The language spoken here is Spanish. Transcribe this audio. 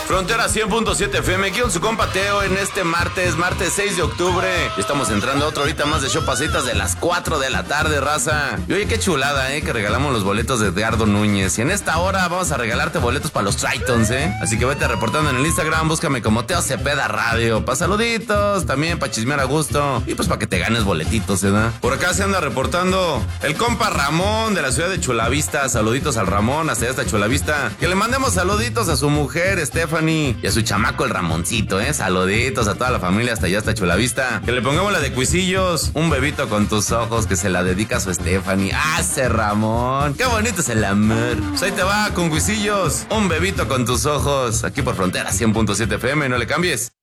Frontera 100.7 FM, aquí con su compa Teo en este martes 6 de octubre. Y estamos entrando a otra horita más de show pasitas de las 4 de la tarde, raza. Y oye, qué chulada, que regalamos los boletos de Edgardo Núñez. Y en esta hora vamos a regalarte boletos para los Tritons, Así que vete reportando en el Instagram, búscame como Teo Cepeda Radio. Pa' saluditos, también pa' chismear a gusto. Y pues para que te ganes boletitos, ¿verdad? Por acá se anda reportando el compa Ramón de la ciudad de Chulavista. Saluditos al Ramón, hasta allá hasta Chulavista. Que le mandemos saluditos a su mujer, Stephanie, y a su chamaco el Ramoncito, saluditos a toda la familia hasta allá hasta Chulavista. Que le pongamos la de Cuisillos, un bebito con tus ojos, que se la dedica a su Stephanie. ¡Hace Ramón! ¡Qué bonito es el amor! Pues ahí te va con Cuisillos, un bebito con tus ojos, aquí por Frontera 100.7 FM, no le cambies.